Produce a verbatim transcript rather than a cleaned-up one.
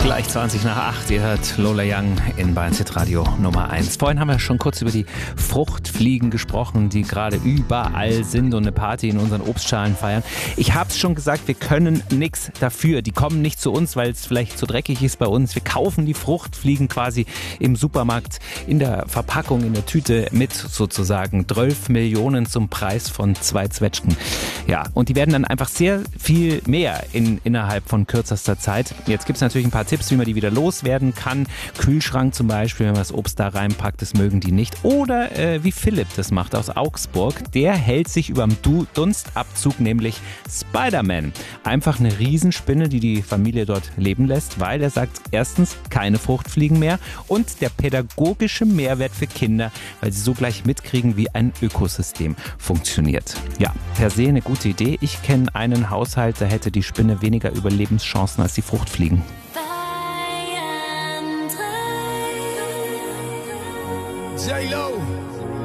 Gleich zwanzig nach acht, ihr hört Lola Young in Bayern Hit Radio Nummer eins. Vorhin haben wir schon kurz über die Fruchtfliegen gesprochen, die gerade überall sind und eine Party in unseren Obstschalen feiern. Ich habe es schon gesagt, wir können nichts dafür. Die kommen nicht zu uns, weil es vielleicht zu dreckig ist bei uns. Wir kaufen die Fruchtfliegen quasi im Supermarkt in der Verpackung, in der Tüte mit sozusagen zwölf Millionen zum Preis von zwei Zwetschgen. Ja, und die werden dann einfach sehr viel mehr in, innerhalb von kürzester Zeit. Jetzt gibt es natürlich ein paar Tipps, wie man die wieder loswerden kann. Kühlschrank zum Beispiel, wenn man das Obst da reinpackt, das mögen die nicht. Oder äh, wie Philipp das macht aus Augsburg, der hält sich überm Du- Dunstabzug, nämlich Spider-Man. Einfach eine Riesenspinne, die die Familie dort leben lässt, weil er sagt, erstens keine Fruchtfliegen mehr und der pädagogische Mehrwert für Kinder, weil sie so gleich mitkriegen, wie ein Ökosystem funktioniert. Ja, per se eine gute Idee. Ich kenne einen Haushalt, da hätte die Spinne weniger Überlebenschancen als die Fruchtfliegen. J-Lo